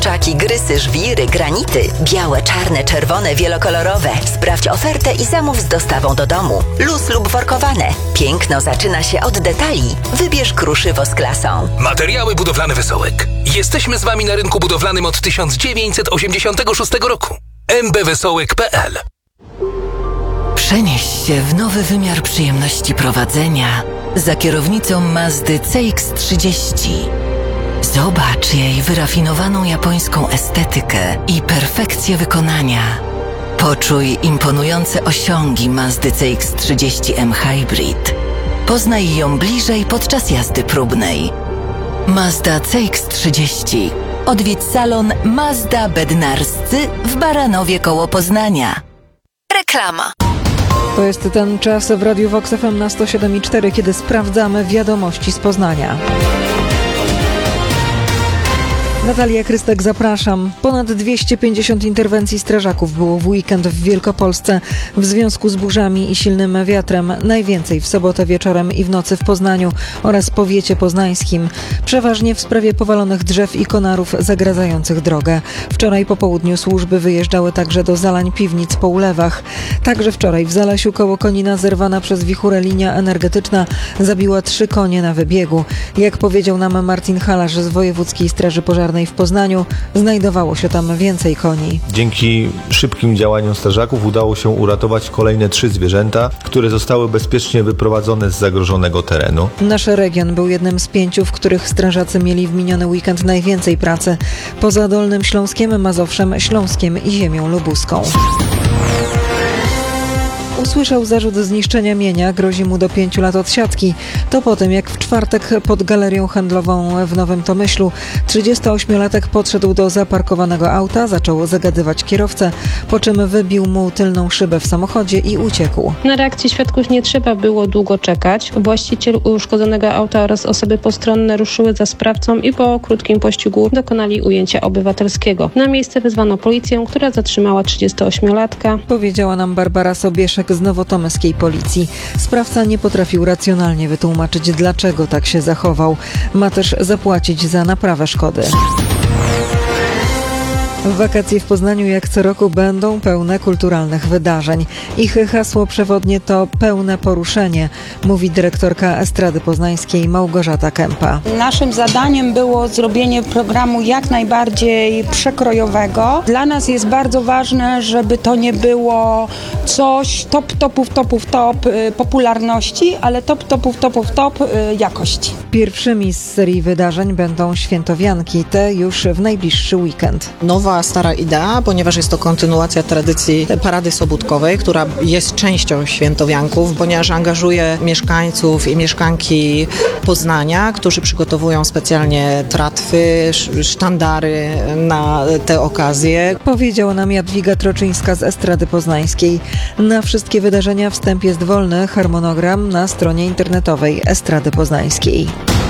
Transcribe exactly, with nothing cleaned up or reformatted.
Czaki, grysy, żwiry, granity. Białe, czarne, czerwone, wielokolorowe. Sprawdź ofertę i zamów z dostawą do domu. Luz lub workowane. Piękno zaczyna się od detali. Wybierz kruszywo z klasą. Materiały budowlane Wesołek. Jesteśmy z Wami na rynku budowlanym od tysiąc dziewięćset osiemdziesiątego szóstego roku. m b wesołek kropka p l. Przenieś się w nowy wymiar przyjemności prowadzenia za kierownicą Mazdy C X trzydzieści. Zobacz jej wyrafinowaną japońską estetykę i perfekcję wykonania. Poczuj imponujące osiągi Mazdy C X trzydzieści M Hybrid. Poznaj ją bliżej podczas jazdy próbnej. Mazda C X trzydzieści. Odwiedź salon Mazda Bednarscy w Baranowie koło Poznania. Reklama. To jest ten czas w Radiu Vox F M na sto siedem i cztery, kiedy sprawdzamy wiadomości z Poznania. Natalia Krystek, zapraszam. Ponad dwieście pięćdziesiąt interwencji strażaków było w weekend w Wielkopolsce w związku z burzami i silnym wiatrem. Najwięcej w sobotę wieczorem i w nocy w Poznaniu oraz powiecie poznańskim. Przeważnie w sprawie powalonych drzew i konarów zagradzających drogę. Wczoraj po południu służby wyjeżdżały także do zalań piwnic po ulewach. Także wczoraj w Zalesiu koło Konina zerwana przez wichurę linia energetyczna zabiła trzy konie na wybiegu. Jak powiedział nam Marcin Halarz z Wojewódzkiej Straży Pożarnej w Poznaniu, znajdowało się tam więcej koni. Dzięki szybkim działaniom strażaków udało się uratować kolejne trzy zwierzęta, które zostały bezpiecznie wyprowadzone z zagrożonego terenu. Nasz region był jednym z pięciu, w których strażacy mieli w miniony weekend najwięcej pracy. Poza Dolnym Śląskiem, Mazowszem, Śląskiem i ziemią lubuską. Usłyszał zarzut zniszczenia mienia, grozi mu do pięciu lat odsiadki. To po tym, jak w czwartek pod galerią handlową w Nowym Tomyślu trzydziestoośmiolatek podszedł do zaparkowanego auta, zaczął zagadywać kierowcę, po czym wybił mu tylną szybę w samochodzie i uciekł. Na reakcję świadków nie trzeba było długo czekać. Właściciel uszkodzonego auta oraz osoby postronne ruszyły za sprawcą i po krótkim pościgu dokonali ujęcia obywatelskiego. Na miejsce wezwano policję, która zatrzymała trzydziestoośmiolatka. Powiedziała nam Barbara Sobieszek z nowotomyskiej policji. Sprawca nie potrafił racjonalnie wytłumaczyć, dlaczego tak się zachował. Ma też zapłacić za naprawę szkody. Wakacje w Poznaniu jak co roku będą pełne kulturalnych wydarzeń. Ich hasło przewodnie to pełne poruszenie, mówi dyrektorka Estrady Poznańskiej Małgorzata Kępa. Naszym zadaniem było zrobienie programu jak najbardziej przekrojowego. Dla nas jest bardzo ważne, żeby to nie było coś top, topów, topów, top popularności, ale top, topów, topów, top jakości. Pierwszymi z serii wydarzeń będą świętowianki, te już w najbliższy weekend. Nowa stara idea, ponieważ jest to kontynuacja tradycji Parady Sobótkowej, która jest częścią świętowianków, ponieważ angażuje mieszkańców i mieszkanki Poznania, którzy przygotowują specjalnie tratwy, sztandary na te okazje. Powiedziała nam Jadwiga Troczyńska z Estrady Poznańskiej. Na wszystkie wydarzenia wstęp jest wolny, harmonogram na stronie internetowej Estrady Poznańskiej.